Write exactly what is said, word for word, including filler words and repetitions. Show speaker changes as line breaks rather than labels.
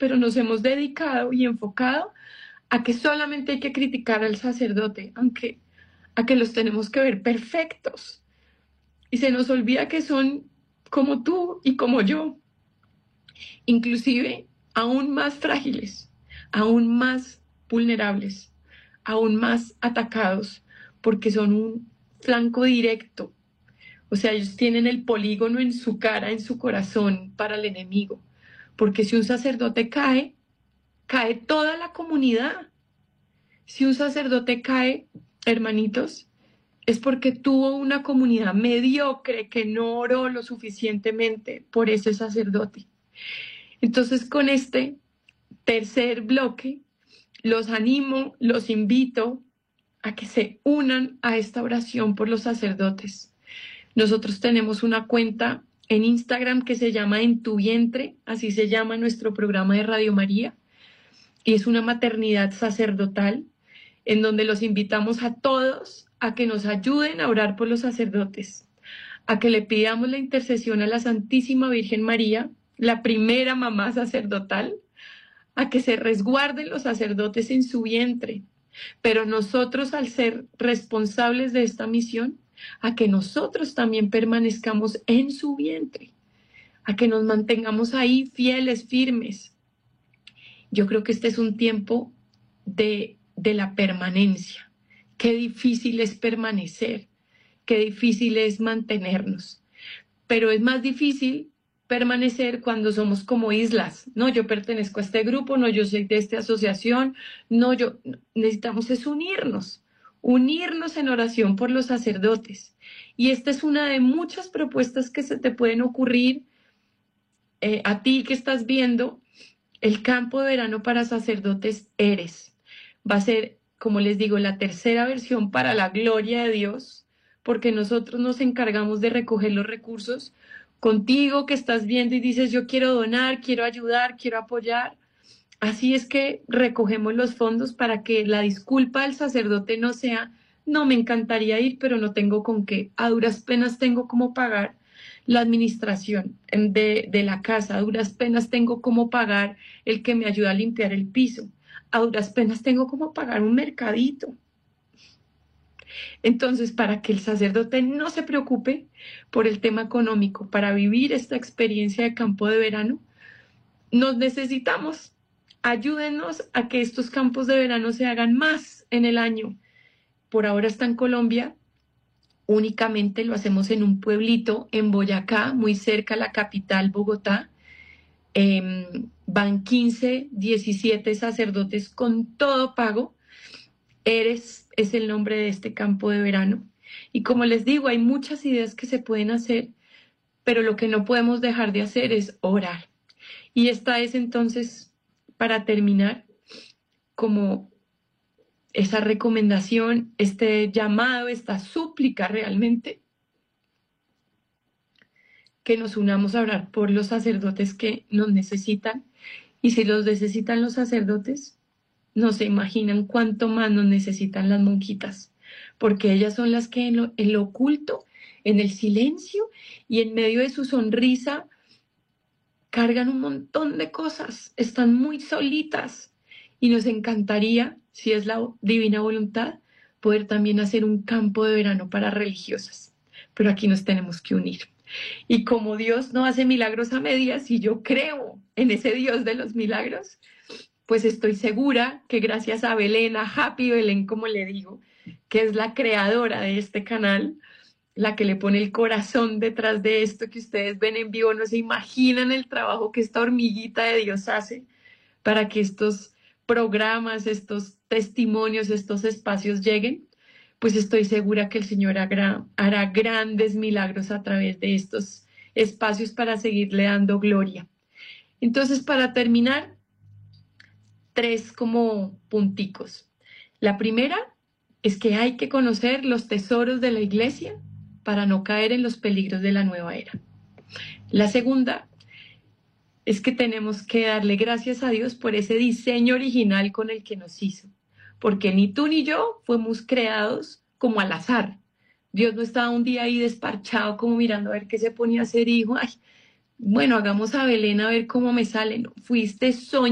pero nos hemos dedicado y enfocado a que solamente hay que criticar al sacerdote, aunque a que los tenemos que ver perfectos. Y se nos olvida que son como tú y como yo, inclusive aún más frágiles, aún más vulnerables, aún más atacados, porque son un flanco directo. O sea, ellos tienen el polígono en su cara, en su corazón, para el enemigo. Porque si un sacerdote cae, cae toda la comunidad. Si un sacerdote cae, hermanitos, es porque tuvo una comunidad mediocre que no oró lo suficientemente por ese sacerdote. Entonces, con este tercer bloque, los animo, los invito a que se unan a esta oración por los sacerdotes. Nosotros tenemos una cuenta en Instagram que se llama En tu vientre, así se llama nuestro programa de Radio María, y es una maternidad sacerdotal en donde los invitamos a todos a que nos ayuden a orar por los sacerdotes, a que le pidamos la intercesión a la Santísima Virgen María, la primera mamá sacerdotal, a que se resguarden los sacerdotes en su vientre, pero nosotros, al ser responsables de esta misión, a que nosotros también permanezcamos en su vientre, a que nos mantengamos ahí fieles, firmes. Yo creo que este es un tiempo de, de la permanencia. Qué difícil es permanecer, qué difícil es mantenernos, pero es más difícil permanecer cuando somos como islas. No, yo pertenezco a este grupo, no, yo soy de esta asociación, no, yo, necesitamos es unirnos, unirnos en oración por los sacerdotes. Y esta es una de muchas propuestas que se te pueden ocurrir eh, a ti que estás viendo. El campo de verano para sacerdotes Eres. Va a ser, como les digo, la tercera versión para la gloria de Dios, porque nosotros nos encargamos de recoger los recursos. Contigo que estás viendo y dices, yo quiero donar, quiero ayudar, quiero apoyar. Así es que recogemos los fondos para que la disculpa del sacerdote no sea, no, me encantaría ir, pero no tengo con qué. A duras penas tengo cómo pagar la administración de, de la casa, a duras penas tengo cómo pagar el que me ayuda a limpiar el piso, a duras penas tengo cómo pagar un mercadito. Entonces, para que el sacerdote no se preocupe por el tema económico, para vivir esta experiencia de campo de verano, nos necesitamos. Ayúdenos a que estos campos de verano se hagan más en el año. Por ahora está en Colombia, únicamente lo hacemos en un pueblito en Boyacá, muy cerca a la capital, Bogotá. Eh, van quince, diecisiete sacerdotes con todo pago. Eres es el nombre de este campo de verano. Y como les digo, hay muchas ideas que se pueden hacer, pero lo que no podemos dejar de hacer es orar. Y esta es entonces, para terminar, como esa recomendación, este llamado, esta súplica realmente, que nos unamos a orar por los sacerdotes que nos necesitan. Y si los necesitan los sacerdotes, no se imaginan cuánto más nos necesitan las monjitas, porque ellas son las que en lo, en lo oculto, en el silencio y en medio de su sonrisa, cargan un montón de cosas, están muy solitas y nos encantaría, si es la divina voluntad, poder también hacer un campo de verano para religiosas, pero aquí nos tenemos que unir. Y como Dios no hace milagros a medias, y yo creo en ese Dios de los milagros, pues estoy segura que gracias a Belén, a Happy Belén, como le digo, que es la creadora de este canal, la que le pone el corazón detrás de esto que ustedes ven en vivo, no se imaginan el trabajo que esta hormiguita de Dios hace para que estos programas, estos testimonios, estos espacios lleguen, pues estoy segura que el Señor hará, hará grandes milagros a través de estos espacios para seguirle dando gloria. Entonces, para terminar, tres como punticos. La primera es que hay que conocer los tesoros de la iglesia para no caer en los peligros de la nueva era. La segunda es que tenemos que darle gracias a Dios por ese diseño original con el que nos hizo, porque ni tú ni yo fuimos creados como al azar. Dios no estaba un día ahí desparchado como mirando a ver qué se ponía a hacer y dijo, ay, bueno, hagamos a Belén a ver cómo me sale. No, fuiste soñado.